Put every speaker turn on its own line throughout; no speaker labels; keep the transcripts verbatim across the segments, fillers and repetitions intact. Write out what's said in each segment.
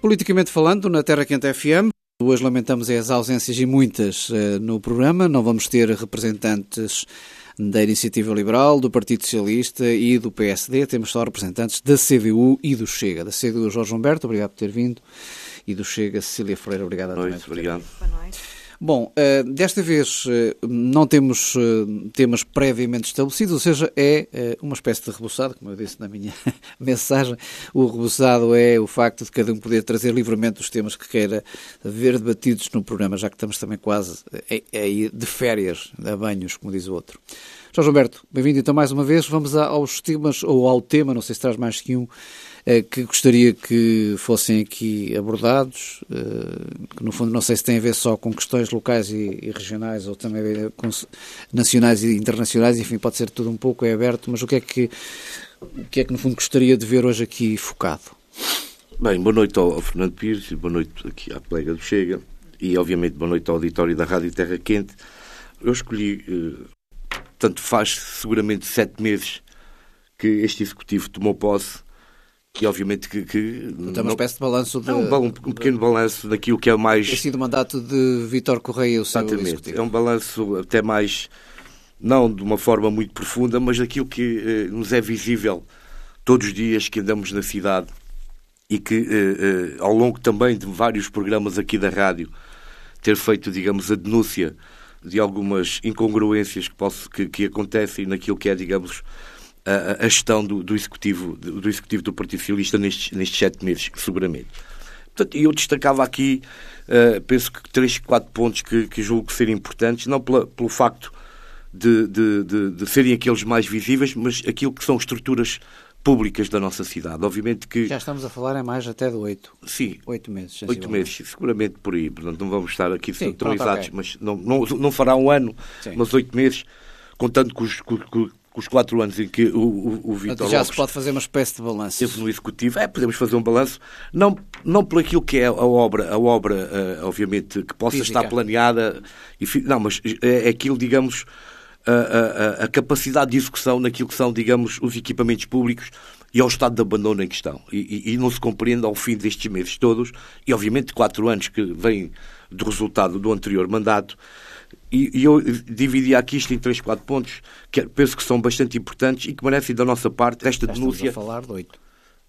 Politicamente falando, na Terra Quente F M, hoje lamentamos as ausências e muitas uh, no programa. Não vamos ter representantes da Iniciativa Liberal, do Partido Socialista e do P S D. Temos só representantes da C D U e do Chega. Da C D U, Jorge Humberto, obrigado por ter vindo. E do Chega, Cecília Freire, obrigado
Boa noite,
também.
Obrigado.
Boa noite.
Bom, uh, desta vez uh, não temos uh, temas previamente estabelecidos, ou seja, é uh, uma espécie de reboçado, como eu disse na minha mensagem. O reboçado é o facto de cada um poder trazer livremente os temas que queira ver debatidos no programa, já que estamos também quase é, é de férias, a banhos, como diz o outro. Jorge Humberto, bem-vindo então mais uma vez. Vamos aos temas, ou ao tema, não sei se traz mais que um, que gostaria que fossem aqui abordados, que no fundo não sei se tem a ver só com questões locais e, e regionais ou também com nacionais e internacionais, enfim, pode ser tudo um pouco, é aberto, mas o que é que, o que é que no fundo gostaria de ver hoje aqui focado?
Bem, boa noite ao, ao Fernando Pires, boa noite aqui à colega do Chega e obviamente boa noite ao auditório da Rádio Terra Quente. Eu escolhi, eh, portanto faz seguramente sete meses que este Executivo tomou posse. E obviamente que... que
então é uma espécie de balanço... De,
é um, um pequeno balanço daquilo que é mais...
Tem sido o mandato de Vítor Correia, o seu
Exatamente.
Executivo.
É um balanço até mais, não de uma forma muito profunda, mas daquilo que eh, nos é visível todos os dias que andamos na cidade e que eh, eh, ao longo também de vários programas aqui da rádio ter feito, digamos, a denúncia de algumas incongruências que, posso, que, que acontecem naquilo que é, digamos... A, a gestão do, do, executivo, do Executivo do Partido Socialista nestes, nestes sete meses, seguramente. Portanto, eu destacava aqui, uh, penso que três, quatro pontos que, que julgo serem importantes, não pela, pelo facto de, de, de, de serem aqueles mais visíveis, mas aquilo que são estruturas públicas da nossa cidade. Obviamente que...
Já estamos a falar em mais até de oito.
Sim.
Oito meses.
Oito meses, seguramente por aí. Portanto, não vamos estar aqui centralizados,
okay.
mas não, não, não fará um ano,
Sim.
mas oito meses, contando com os... Com, com, os quatro anos em que o, o, o Vítor
já
Lopes
se pode fazer uma espécie de balanço.
Esteve no Executivo. É, podemos fazer um balanço, não, não por aquilo que é a obra, a obra uh, obviamente, que possa
Física.
estar planeada, e, não, mas é, é aquilo, digamos, a, a, a capacidade de execução naquilo que são, digamos, os equipamentos públicos e ao estado de abandono em questão. E, e, e não se compreende ao fim destes meses todos, e obviamente quatro anos que vêm do resultado do anterior mandato. E, e eu dividi aqui isto em três, quatro pontos que penso que são bastante importantes e que merecem da nossa parte esta
Já
denúncia.
Estamos a falar de oito.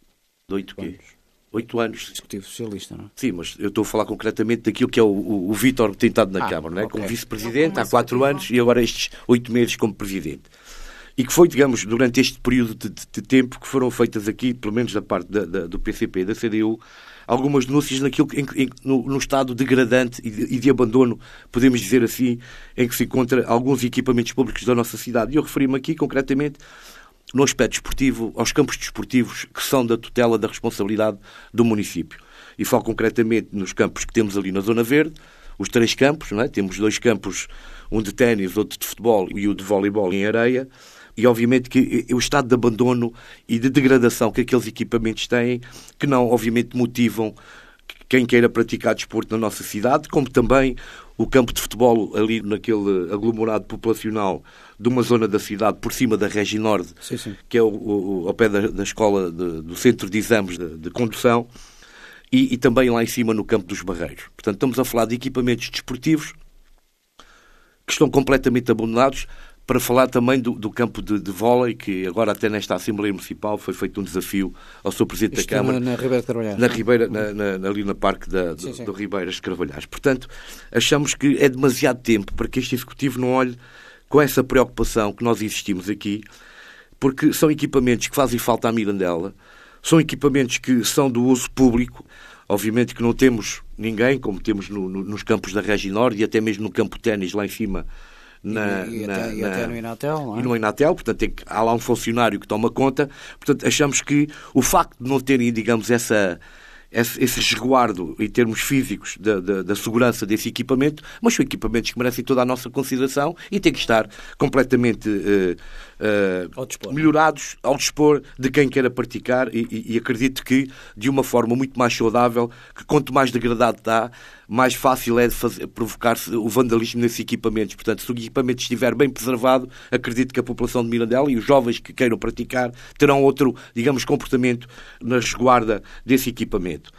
De oito quê? Oito anos.
Executivo Socialista, não é?
Sim, mas eu estou a falar concretamente daquilo que é o, o, o Vítor tem estado na
ah,
Câmara, não é?
Okay.
Como vice-presidente há quatro anos e agora estes oito meses como presidente. E que foi, digamos, durante este período de, de, de tempo que foram feitas aqui, pelo menos da parte da, da, do P C P e da C D U, algumas denúncias naquilo, em, em, no, no estado degradante e de, e de abandono, podemos dizer assim, em que se encontra alguns equipamentos públicos da nossa cidade. E eu referi-me aqui, concretamente, no aspecto desportivo, aos campos desportivos que são da tutela da responsabilidade do município. E falo concretamente nos campos que temos ali na Zona Verde, os três campos, não é? Temos dois campos, um de ténis, outro de futebol e o de voleibol em areia. E, obviamente, que o estado de abandono e de degradação que aqueles equipamentos têm, que não, obviamente, motivam quem queira praticar desporto na nossa cidade, como também o campo de futebol ali naquele aglomerado populacional de uma zona da cidade, por cima da Regi Norte,
sim, sim.
que é o, o, ao pé da, da escola, de, do centro de exames de, de condução, e, e também lá em cima no campo dos Barreiros. Portanto, estamos a falar de equipamentos desportivos que estão completamente abandonados. Para falar também do, do campo de, de vôlei, que agora até nesta Assembleia Municipal foi feito um desafio ao seu Presidente
Isto
da Câmara.
Na, na Ribeira de Carvalhais.
Na Ribeira, na, na, ali na Parque da, do, do Ribeiras de Carvalhais. Portanto, achamos que é demasiado tempo para que este Executivo não olhe com essa preocupação que nós existimos aqui, porque são equipamentos que fazem falta à Mirandela, são equipamentos que são do uso público. Obviamente que não temos ninguém, como temos no, no, nos campos da Regi Norte e até mesmo no campo de ténis lá em cima. Na,
e, e,
na,
até, e
na,
até no Inatel, não é?
E no Inatel, portanto, tem, há lá um funcionário que toma conta. Portanto, achamos que o facto de não terem, digamos, essa, esse, esse resguardo em termos físicos da, da, da segurança desse equipamento, mas são equipamentos que merecem toda a nossa consideração e têm que estar completamente uh, uh,
ao dispor.
melhorados ao dispor de quem queira praticar e, e, e acredito que de uma forma muito mais saudável, que quanto mais degradado está, mais fácil é de fazer, provocar-se o vandalismo nesses equipamentos. Portanto, se o equipamento estiver bem preservado, acredito que a população de Mirandela e os jovens que queiram praticar terão outro, digamos, comportamento na resguarda desse equipamento.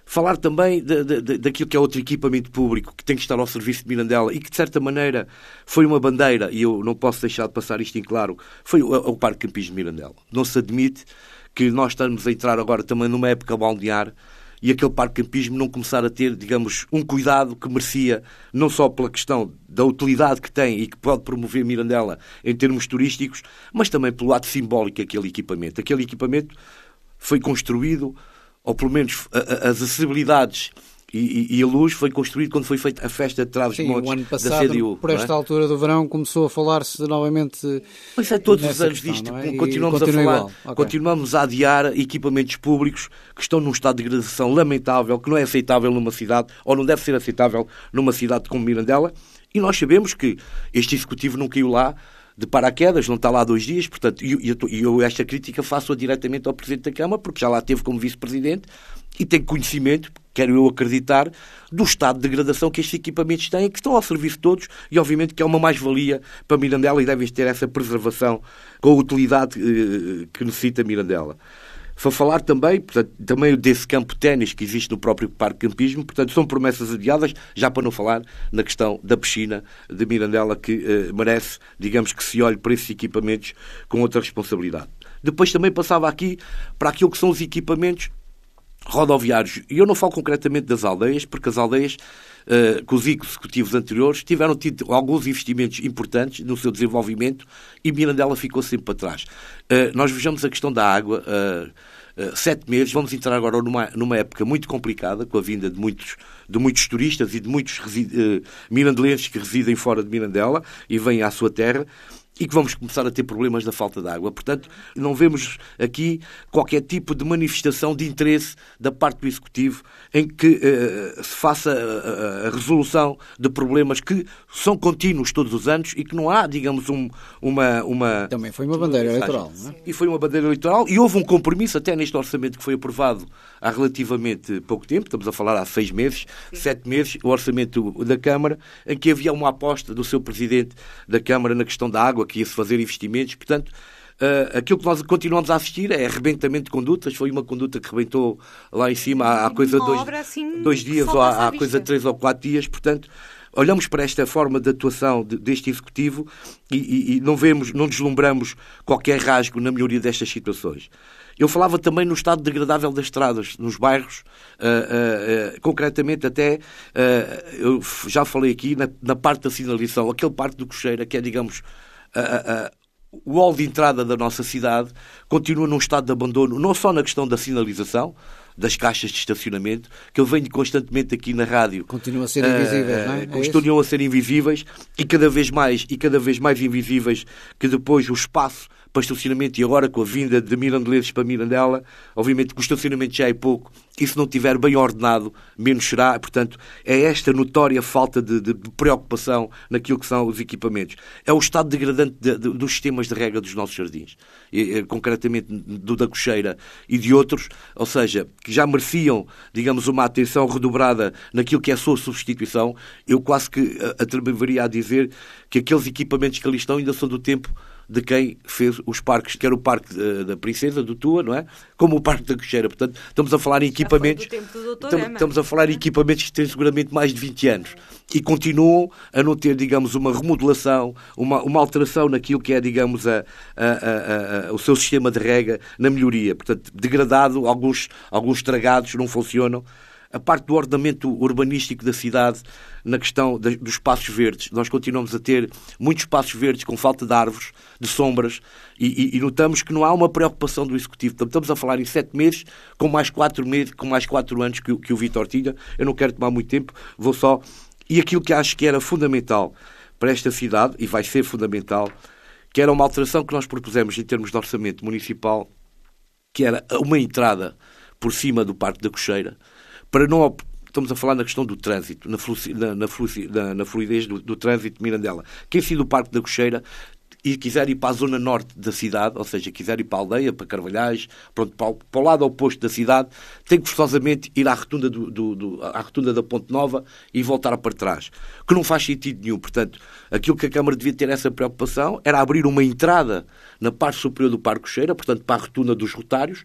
Falar também de, de, de, daquilo que é outro equipamento público que tem que estar ao serviço de Mirandela e que, de certa maneira, foi uma bandeira, e eu não posso deixar de passar isto em claro, foi o, o Parque Campismo de Mirandela. Não se admite que nós estamos a entrar agora também numa época balnear e aquele Parque Campismo não começar a ter, digamos, um cuidado que merecia, não só pela questão da utilidade que tem e que pode promover Mirandela em termos turísticos, mas também pelo ato simbólico daquele equipamento. Aquele equipamento foi construído, ou pelo menos a, a, as acessibilidades e, e, e a luz foi construído quando foi feita a festa de Trás-os-Montes da C D U.
Por esta
é?
altura do verão começou a falar-se novamente.
Mas é todos os anos
questão,
disto,
é?
continuamos a falar, okay. continuamos a adiar equipamentos públicos que estão num estado de degradação lamentável, que não é aceitável numa cidade, ou não deve ser aceitável numa cidade como Mirandela, e nós sabemos que este Executivo não caiu lá de paraquedas, não está lá há dois dias, portanto, e eu, eu, eu esta crítica faço-a diretamente ao Presidente da Câmara, porque já lá teve como Vice-Presidente e tem conhecimento, quero eu acreditar, do estado de degradação que estes equipamentos têm, que estão ao serviço de todos e, obviamente, que é uma mais-valia para Mirandela e devem ter essa preservação com a utilidade eh, que necessita Mirandela. Para falar também, portanto, também desse campo de ténis que existe no próprio Parque Campismo, portanto, são promessas adiadas, já para não falar na questão da piscina de Mirandela, que eh, merece, digamos, que se olhe para esses equipamentos com outra responsabilidade. Depois também passava aqui para aquilo que são os equipamentos rodoviários. E eu não falo concretamente das aldeias, porque as aldeias, uh, com os executivos anteriores, tiveram tido alguns investimentos importantes no seu desenvolvimento e Mirandela ficou sempre para trás. Uh, nós vejamos a questão da água, uh, uh, sete meses, vamos entrar agora numa, numa época muito complicada, com a vinda de muitos, de muitos turistas e de muitos uh, mirandelenses que residem fora de Mirandela e vêm à sua terra, e que vamos começar a ter problemas da falta de água. Portanto, não vemos aqui qualquer tipo de manifestação de interesse da parte do Executivo em que uh, se faça a, a, a resolução de problemas que são contínuos todos os anos e que não há, digamos, um, uma, uma...
Também foi uma bandeira eleitoral, não é?
E foi uma bandeira eleitoral e houve um compromisso até neste orçamento que foi aprovado há relativamente pouco tempo, estamos a falar há seis meses, Sim. sete meses, o orçamento da Câmara, em que havia uma aposta do seu Presidente da Câmara na questão da água, que ia-se fazer investimentos. Portanto, uh, aquilo que nós continuamos a assistir é arrebentamento de condutas. Foi uma conduta que rebentou lá em cima há, há coisa de dois, assim, dois dias ou há, há coisa de três ou quatro dias. Portanto, olhamos para esta forma de atuação de, deste Executivo e, e, e não vemos, não deslumbramos qualquer rasgo na melhoria destas situações. Eu falava também no estado degradável das estradas, nos bairros, uh, uh, uh, concretamente até, uh, eu já falei aqui na, na parte da sinalização, aquele Parque do Cocheira, que é, digamos, uh, uh, o hall de entrada da nossa cidade, continua num estado de abandono, não só na questão da sinalização, das caixas de estacionamento, que eu venho constantemente aqui na rádio.
Continuam a ser invisíveis, uh, não é?
Continuam a ser invisíveis e cada vez mais, e cada vez mais invisíveis, que depois o espaço para estacionamento, e agora com a vinda de mirandelenses para Mirandela, obviamente que o estacionamento já é pouco, e se não estiver bem ordenado, menos será. Portanto, é esta notória falta de, de, de preocupação naquilo que são os equipamentos. É o estado degradante de, de, dos sistemas de rega dos nossos jardins, e, e, concretamente do da Cocheira e de outros, ou seja, que já mereciam, digamos, uma atenção redobrada naquilo que é a sua substituição. Eu quase que atreveria a dizer que aqueles equipamentos que ali estão ainda são do tempo de quem fez os parques, quer o Parque da Princesa, do Tua, não é? Como o Parque da Cocheira. Portanto, estamos a falar em equipamentos... Estamos, estamos a falar em equipamentos que têm seguramente mais de vinte anos e continuam a não ter, digamos, uma remodelação, uma, uma alteração naquilo que é, digamos, a, a, a, a, o seu sistema de rega na melhoria. Portanto, degradado, alguns, alguns estragados, não funcionam. A parte do ordenamento urbanístico da cidade, na questão dos espaços verdes. Nós continuamos a ter muitos espaços verdes com falta de árvores, de sombras, e, e, e notamos que não há uma preocupação do Executivo. Estamos a falar em sete meses, com mais quatro meses, com mais quatro anos que, que o Vítor tinha. Eu não quero tomar muito tempo, vou só... E aquilo que acho que era fundamental para esta cidade, e vai ser fundamental, que era uma alteração que nós propusemos em termos de orçamento municipal, que era uma entrada por cima do Parque da Cocheira, para não... Estamos a falar na questão do trânsito, na, flu, na, na, flu, na, na fluidez do, do trânsito de Mirandela. Quem sair do Parque da Cocheira e quiser ir para a zona norte da cidade, ou seja, quiser ir para a aldeia, para Carvalhais, pronto, para, o, para o lado oposto da cidade, tem que forçosamente ir à rotunda, do, do, do, à rotunda da Ponte Nova e voltar para trás, que não faz sentido nenhum. Portanto, aquilo que a Câmara devia ter essa preocupação era abrir uma entrada na parte superior do Parque Cocheira, portanto, para a rotunda dos rotários,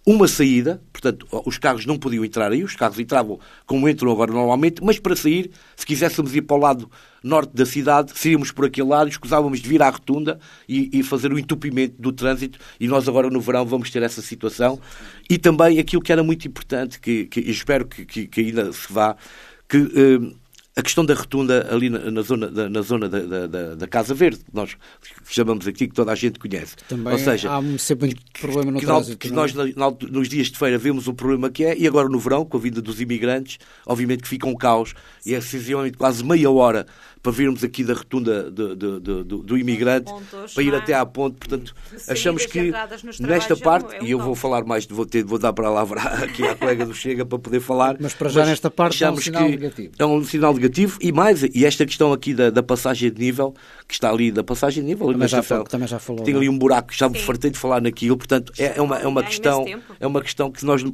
uma saída, portanto, os carros não podiam entrar aí, os carros entravam como entram agora normalmente, mas para sair, se quiséssemos ir para o lado norte da cidade, saíamos por aquele lado, escusávamos de vir à rotunda e, e fazer o entupimento do trânsito, e nós agora no verão vamos ter essa situação. E também aquilo que era muito importante, que, que espero que, que, que ainda se vá, que... Eh, a questão da rotunda ali na, na zona, da, na zona da, da, da Casa Verde, que nós chamamos aqui, que toda a gente conhece.
Também
Ou seja,
há sempre muito problema no
que,
trânsito.
Que nós, na, nos dias de feira, vemos o problema que é, e agora no verão, com a vinda dos imigrantes, obviamente que fica um caos, e é excessivamente quase meia hora para virmos aqui da rotunda do, do, do, do, do imigrante, pontos, para ir é? até à ponte. Portanto, achamos que nesta parte, é um e eu vou falar mais, vou, ter, vou dar para lá aqui à colega do Chega para poder falar.
Mas para já mas nesta parte é um sinal negativo.
É um sinal negativo, e mais, e esta questão aqui da, da passagem de nível, que está ali, da passagem de nível,
também, já, estação, também já falou.
Tem ali um buraco, já me fartei de falar naquilo, portanto, é, é uma, é uma questão, é uma questão que nós,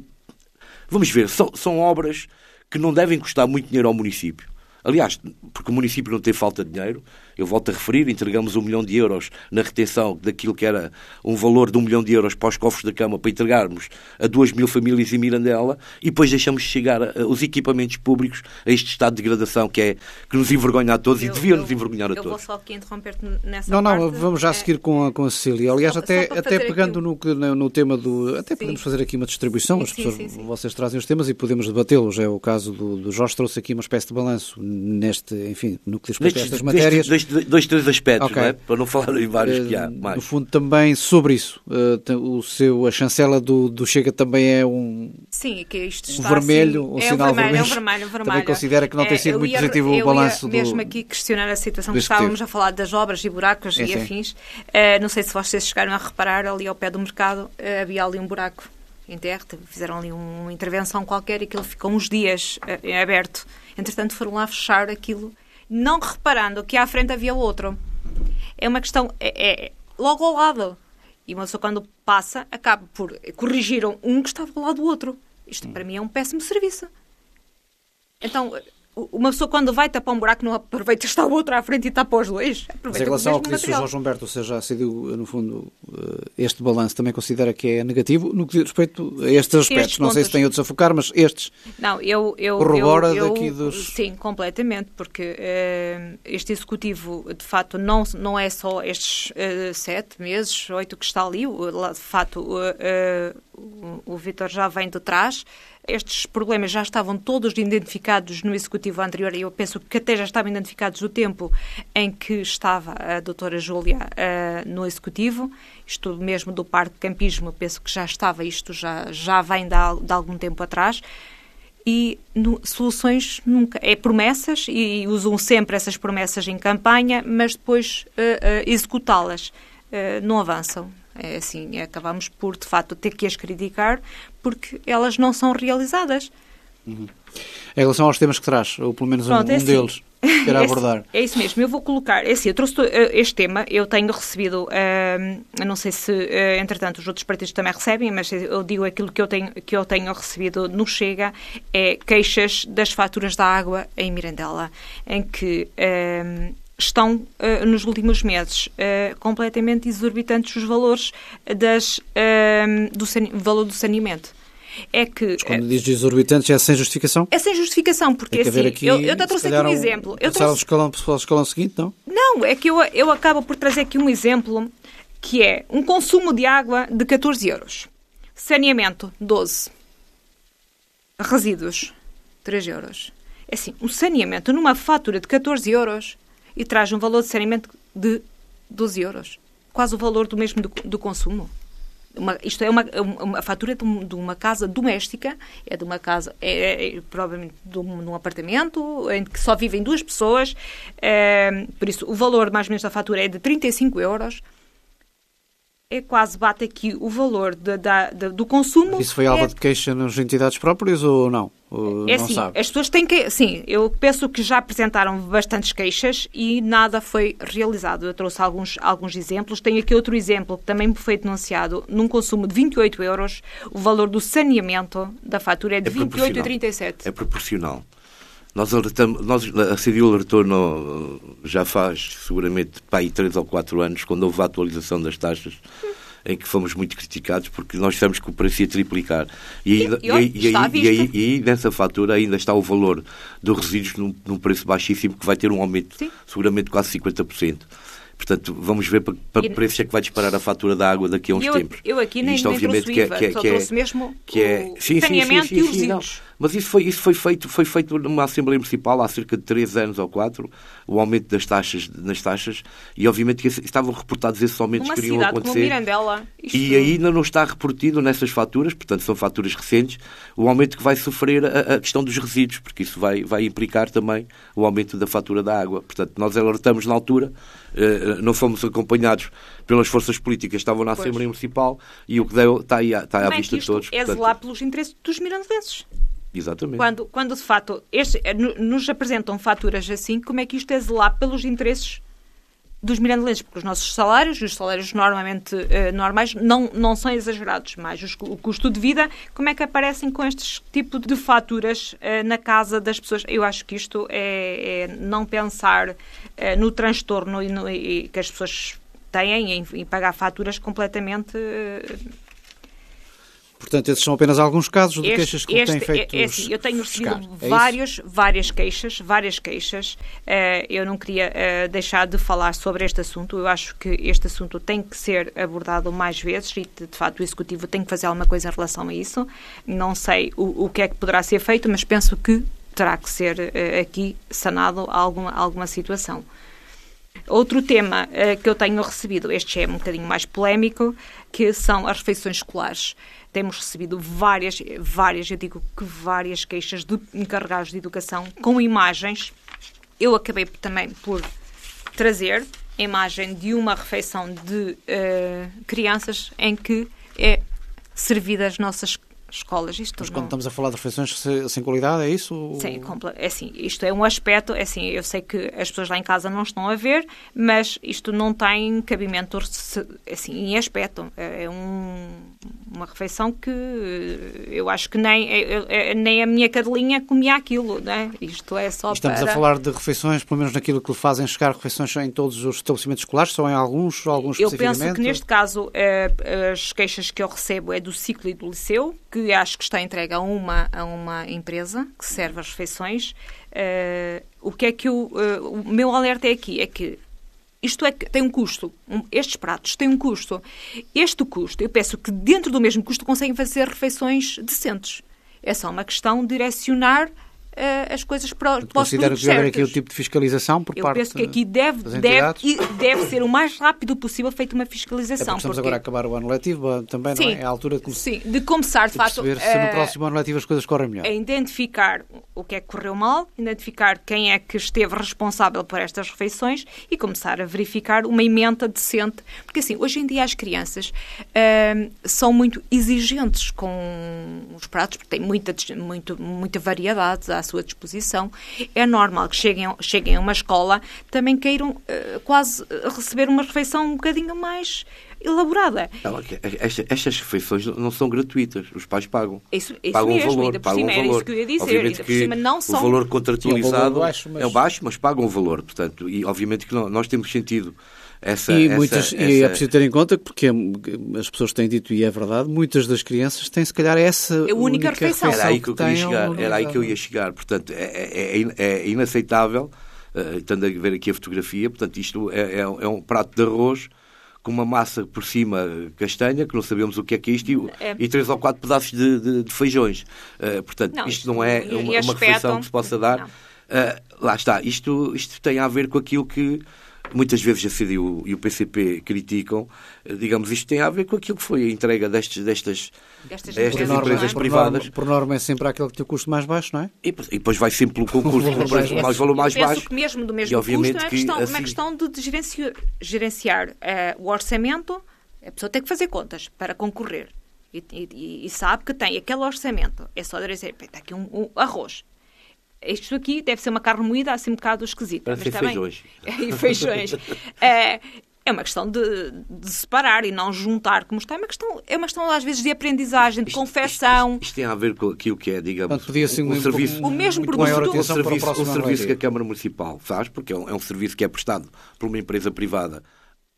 vamos ver, são, são obras que não devem custar muito dinheiro ao município. Aliás, porque o município não tem falta de dinheiro, eu volto a referir, entregamos um milhão de euros na retenção daquilo que era um valor de um milhão de euros para os cofres da Câmara para entregarmos a duas mil famílias em Mirandela, e depois deixamos chegar a, a, os equipamentos públicos a este estado de degradação que, é, que nos envergonha a todos, eu, e devia eu, nos envergonhar a
eu
todos.
Eu vou só aqui interromper-te nessa
não,
parte.
Não, vamos já seguir com a, com a Cecília. Aliás, só, até, só até pegando no, no, no tema do... Até sim. podemos fazer aqui uma distribuição, sim, as pessoas, sim, sim, sim. vocês trazem os temas e podemos debatê-los. É o caso do, do Jorge, trouxe aqui uma espécie de balanço neste, enfim, no que diz respeito a estas matérias.
Dois, dois, três aspectos. Okay. Não é? Para não falar em vários uh, que há mais.
No fundo, também sobre isso, uh, o seu, a chancela do, do Chega também é um,
sim, que isto
um vermelho,
assim,
um
é
sinal
um vermelho,
vermelho.
É um vermelho, um vermelho.
Também considera que não tem sido
é,
muito
ia,
positivo o balanço do...
mesmo aqui questionar a situação que
estávamos
executivo. a falar das obras e buracos é, e sim. afins. Uh, não sei se vocês chegaram a reparar, ali ao pé do mercado uh, havia ali um buraco em terra, fizeram ali uma intervenção qualquer e aquilo ficou uns dias uh, aberto. Entretanto, foram lá fechar aquilo, não reparando que à frente havia outro. É uma questão, é, é logo ao lado. E uma pessoa, quando passa, acaba por corrigir um que estava ao lado do outro. Isto, para mim, é um péssimo serviço. Então, uma pessoa, quando vai tapar um buraco, não aproveita, está o outro à frente e tapa os dois.
Mas em relação ao que disse o Jorge Humberto, ou seja, já decidiu, no fundo, este balanço também considera que é negativo no que diz respeito a estes aspectos. Estes não pontos. Sei se tem outros a focar, mas estes.
Não, eu. eu
corrobora
eu, eu,
daqui dos.
Sim, completamente, porque uh, este executivo, de facto, não, não é só estes uh, sete meses, oito que está ali. De facto, uh, uh, o, o Vítor já vem de trás. Estes problemas já estavam todos identificados no executivo anterior e eu penso que até já estavam identificados no tempo em que estava a doutora Júlia uh, no executivo. Isto mesmo do parque de campismo, penso que já estava, isto já, já vem de, de algum tempo atrás. E no, soluções nunca. É promessas e usam sempre essas promessas em campanha, mas depois uh, uh, executá-las uh, não avançam. É assim, acabamos por, de facto, ter que as criticar porque elas não são realizadas.
Uhum. Em relação aos temas que traz, ou pelo menos Pronto, um, é assim. um deles, quero é abordar.
Assim, é isso mesmo, eu vou colocar, é assim, eu trouxe este tema, eu tenho recebido, uh, não sei se, uh, entretanto, os outros partidos também recebem, mas eu digo aquilo que eu tenho, que eu tenho recebido no Chega, é queixas das faturas da água em Mirandela, em que... Uh, estão, uh, nos últimos meses, uh, completamente exorbitantes os valores das, uh, do sane... valor do saneamento. É que...
Mas quando uh, diz exorbitantes é sem justificação?
É sem justificação, porque assim, aqui, eu, eu te trouxe aqui um exemplo. Eu
trouxe... o escalão, o escalão seguinte, não?
Não, é que eu, eu acabo por trazer aqui um exemplo, que é um consumo de água de catorze euros. Saneamento, doze. Resíduos, três euros. É assim, um saneamento numa fatura de catorze euros... e traz um valor de saneamento de doze euros. Quase o valor do mesmo do, do consumo. Uma, isto é uma, uma fatura de, um, de uma casa doméstica, é de uma casa, é, é provavelmente de um, de um apartamento, em que só vivem duas pessoas, é, por isso o valor mais ou menos da fatura é de trinta e cinco euros. É quase bate aqui o valor de, de, de, do consumo.
Mas isso foi alvo é... de queixa nas entidades próprias ou não? Ou
é
não
assim,
sabe?
As pessoas têm que... Sim, eu penso que já apresentaram bastantes queixas e nada foi realizado. Eu trouxe alguns, alguns exemplos. Tenho aqui outro exemplo que também me foi denunciado. Num consumo de vinte e oito euros, o valor do saneamento da fatura é de é vinte e oito vírgula trinta e sete.
É proporcional. Nós alertamos, nós, a C D U alertou no, já faz seguramente para aí três ou quatro anos, quando houve a atualização das taxas, em que fomos muito criticados porque nós dissemos que o preço ia triplicar. E, ainda,
e, e, olha,
e,
está
e, e, aí, e aí nessa fatura ainda está o valor dos resíduos num, num preço baixíssimo que vai ter um aumento, Sim. seguramente quase cinquenta por cento. Portanto, vamos ver para, para que preço é que vai disparar a fatura da água daqui a uns
eu,
tempos.
Eu aqui nem,
isto,
nem
obviamente,
trouxe
que é,
IVA,
que é,
só
que é,
trouxe mesmo
que é,
o
sim,
saneamento
sim, sim,
e os
sim,
resíduos.
Não. Mas isso, foi, isso foi, feito, foi feito numa Assembleia Municipal há cerca de três anos ou quatro, o aumento das taxas, nas taxas, e obviamente que estavam reportados esses aumentos
Numa
que iriam
cidade
acontecer.
Como Mirandela, isto...
E ainda não está reportido nessas faturas, portanto são faturas recentes, o aumento que vai sofrer a, a questão dos resíduos, porque isso vai, vai implicar também o aumento da fatura da água. Portanto, nós alertamos na altura, eh, não fomos acompanhados pelas forças políticas que estavam na Assembleia pois. Municipal, e o que deu está, aí, está à vista de todos.
É
portanto...
zelar pelos interesses dos mirandelenses.
Exatamente.
Quando, quando de facto este, nos apresentam faturas assim, como é que isto é zelar pelos interesses dos mirandelenses? Porque os nossos salários, os salários normalmente uh, normais, não, não são exagerados, mas os, o custo de vida, como é que aparecem com este tipo de faturas uh, na casa das pessoas? Eu acho que isto é, é não pensar uh, no transtorno e, no, e que as pessoas têm em, em pagar faturas completamente... Uh,
Portanto, esses são apenas alguns casos de
este,
queixas que
este,
têm feito
é, é assim, eu tenho recebido
é
vários, várias queixas, várias queixas. Uh, eu não queria uh, deixar de falar sobre este assunto. Eu acho que este assunto tem que ser abordado mais vezes e, de, de facto, o Executivo tem que fazer alguma coisa em relação a isso. Não sei o, o que é que poderá ser feito, mas penso que terá que ser uh, aqui sanado alguma, alguma situação. Outro tema uh, que eu tenho recebido, este é um bocadinho mais polémico, que são as refeições escolares. Temos recebido várias, várias, eu digo que várias queixas de encarregados de educação com imagens. Eu acabei também por trazer a imagem de uma refeição de uh, crianças em que é servida as nossas escolas. Isto
Mas
não...
quando estamos a falar de refeições sem qualidade, é isso?
Sim, é assim, isto é um aspecto, é assim, eu sei que as pessoas lá em casa não estão a ver, mas isto não tem cabimento assim, em aspecto. É um, uma refeição que eu acho que nem, é, é, nem a minha cadelinha comia aquilo, né? Isto é só
Estamos
para...
a falar de refeições, pelo menos naquilo que fazem chegar refeições em todos os estabelecimentos escolares, só em alguns, alguns
eu
especificamente?
Eu penso que neste caso as queixas que eu recebo é do ciclo e do liceu, que acho que está entregue a uma, a uma empresa que serve as refeições. Uh, o que é que eu, uh, o meu alerta é aqui, é que isto é que tem um custo. Um, estes pratos têm um custo. Este custo, eu peço que dentro do mesmo custo conseguem fazer refeições decentes. É só uma questão de direcionar uh, as coisas para, para os produtos certos.
Considera que deve haver aqui o tipo de fiscalização por
eu
parte
Eu penso que aqui deve, deve, deve ser o mais rápido possível feita uma fiscalização.
É porque estamos porque... agora a acabar o ano letivo, também
sim,
não é? É a altura de, come...
sim, de começar, de, de facto,
perceber se uh, no próximo ano letivo as coisas correm melhor.
A identificar o que é que correu mal, identificar quem é que esteve responsável por estas refeições e começar a verificar uma emenda decente. Porque assim, hoje em dia as crianças uh, são muito exigentes com os pratos, porque têm muita, muito, muita variedade à sua disposição. É normal que cheguem, cheguem a uma escola também queiram uh, quase receber uma refeição um bocadinho mais elaborada.
Esta, estas refeições não são gratuitas, os pais pagam.
Isso, isso
pagam
mesmo,
o valor,
ainda por
pagam
cima,
o
era
valor.
isso que eu ia dizer.
Obviamente
ainda
que
por cima não são...
o valor contratualizado
um baixo, mas...
é baixo, mas pagam o valor. Portanto, e obviamente que nós temos sentido essa...
E,
essa,
muitas,
essa...
e é preciso ter em conta, porque as pessoas têm dito, e é verdade, muitas das crianças têm se calhar essa
é única, única refeição.
Era aí que eu queria
que
chegar. Era aí que eu ia chegar. Portanto, é, é, é inaceitável, uh, estando a ver aqui a fotografia, portanto, isto é, é, é um prato de arroz com uma massa por cima castanha, que não sabemos o que é que é isto, e, é. e três ou quatro pedaços de, de, de feijões. Uh, portanto, não, isto não é uma, uma refeição que se possa dar. Uh, lá está, isto, isto tem a ver com aquilo que muitas vezes a C D U e o P C P criticam. Uh, digamos, isto tem a ver com aquilo que foi a entrega destes, destas, destas, destas
norma,
empresas
por
privadas.
Norma, por norma é sempre aquele que tem o custo mais baixo, não é?
E, e depois vai sempre pelo concurso, pelo mais, mais valor mais
penso
baixo.
Que mesmo do mesmo custo é uma questão,
assim...
uma questão de gerenciar, gerenciar uh, o orçamento. A pessoa tem que fazer contas para concorrer. E, e, e sabe que tem aquele orçamento. É só dizer, está aqui um, um arroz. Isto aqui deve ser uma carne moída assim um bocado esquisita.
Para ser feijões.
E feijões. é, é uma questão de, de separar e não juntar como está. É uma questão, é uma questão às vezes de aprendizagem, de isto, confecção.
Isto, isto tem a ver com aquilo que é, digamos,
Portanto, podia ser um,
um, um serviço,
o mesmo
um,
produto.
um serviço, um serviço que a Câmara Municipal faz, porque é um, é um serviço que é prestado por uma empresa privada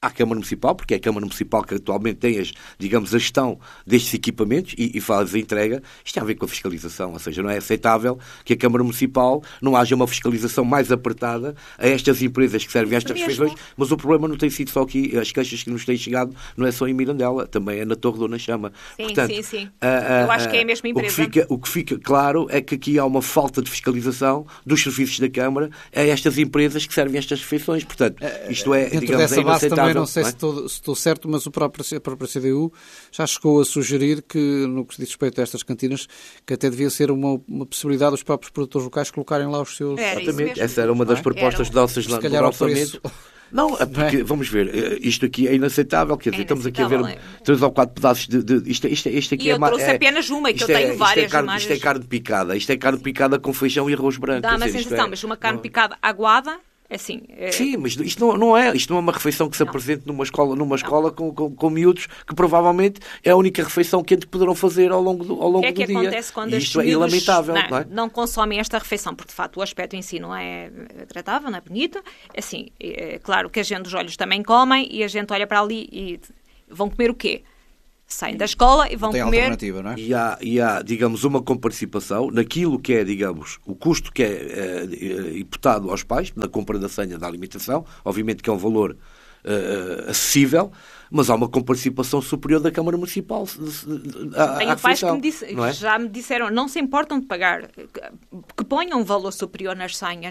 à Câmara Municipal, porque é a Câmara Municipal que atualmente tem, as, digamos, a gestão destes equipamentos e, e faz a entrega. Isto tem a ver com a fiscalização, ou seja, não é aceitável que a Câmara Municipal não haja uma fiscalização mais apertada a estas empresas que servem a estas refeições, mas o problema não tem sido só aqui, as queixas que nos têm chegado não é só em Mirandela, também é na Torre Dona Chama.
Sim,
Portanto,
sim, sim.
A, a,
Eu acho que é a mesma empresa.
O que, fica, o que fica claro é que aqui há uma falta de fiscalização dos serviços da Câmara a estas empresas que servem a estas refeições. Portanto, isto é,
Dentro
digamos,
dessa
é
base também, não sei
não é?
se, estou, se estou certo, mas o próprio, a própria C D U já chegou a sugerir que, no que diz respeito a estas cantinas, que até devia ser uma, uma possibilidade os próprios produtores locais colocarem lá os seus...
Era
Exatamente, essa era uma das
é?
propostas
Era.
nossas
Se
no
calhar ao
orçamento.
preço...
Não, é porque, não é? Vamos ver, isto aqui é inaceitável, quer dizer,
É
estamos aqui a ver
inaceitável, é.
três ou quatro pedaços de... de isto, isto, isto aqui
E
é
eu
ma-
trouxe
é,
apenas uma, que eu
isto é-
tenho
isto
várias
é carne,
imagens.
Isto é carne picada, isto é carne picada com feijão e arroz branco.
Dá
quer
uma
dizer, isto
sensação,
é-
mas uma carne
não-
picada aguada, assim... É...
Sim, mas isto não, não é, isto não é uma refeição que se
Não.
apresente numa escola, numa escola com, com, com miúdos que provavelmente é a única refeição que eles poderão fazer ao longo do, ao longo
O que é que
do dia.
acontece quando
E
estes
isto é
miúdos
lamentável,
não,
não é?
não consomem esta refeição? Porque, de facto, o aspecto em si não é agradável, não é bonito. Assim, é claro que a gente, os olhos também comem e a gente olha para ali e vão comer o quê? Saem da escola e vão
Não tem
comer...
alternativa, não é?
E há, e há, digamos, uma comparticipação naquilo que é, digamos, o custo que é, é, imputado aos pais na compra da senha da alimentação, obviamente que é um valor é, acessível, mas há uma comparticipação superior da Câmara Municipal à,
Tenho
à
pais que
refeição,
me disse,
não é?
já me disseram, não se importam de pagar, que, que ponham um valor superior nas senhas.